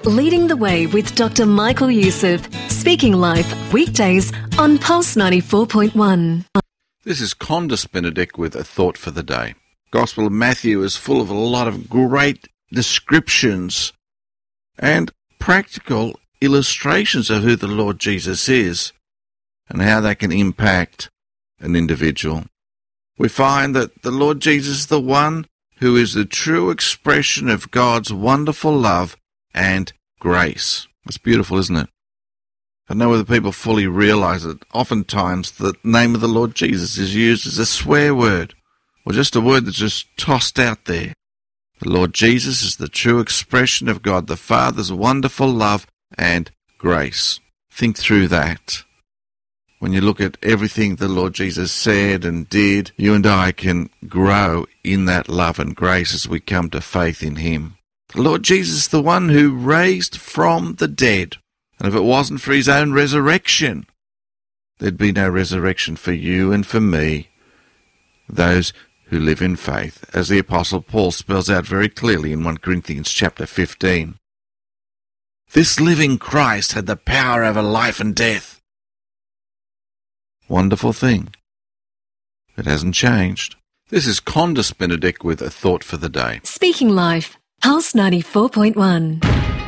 Leading the Way with Dr. Michael Youssef, speaking live weekdays on Pulse 94.1. This is Condus Benedict with a thought for the day. Gospel of Matthew is full of a lot of great descriptions and practical illustrations of who the Lord Jesus is and how that can impact an individual. We find that the Lord Jesus is the one who is the true expression of God's wonderful love and grace. It's beautiful, isn't it? I know whether people fully realize it. Oftentimes the name of the Lord Jesus is used as a swear word or just a word that's just tossed out there. The Lord Jesus is the true expression of God the Father's wonderful love and grace. Think through that. When you look at everything the Lord Jesus said and did, you and I can grow in that love and grace as we come to faith in Him. The Lord Jesus is the one who raised from the dead. And if it wasn't for His own resurrection, there'd be no resurrection for you and for me, those who live in faith, as the Apostle Paul spells out very clearly in 1 Corinthians chapter 15. This living Christ had the power over life and death. Wonderful thing. It hasn't changed. This is Condus Benedict with a thought for the day. Speaking live, Pulse 94.1.